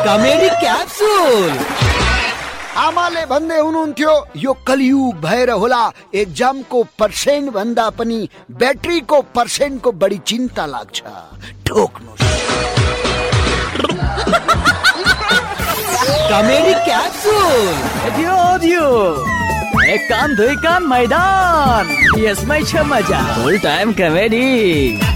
Comedy capsule. आमाले भन्दै हुनुहुन्थ्यो यो कलियुग भएर होला एक्जामको पर्सेन्ट भन्दा पनि ब्याट्रीको पर्सेन्टको बढी चिन्ता लाग्छ। ठोक्नु कमेडी क्याप्सुल। एक कान दुई कान मैदान, यसमै छ मजा। फुल टाइम कमेडी।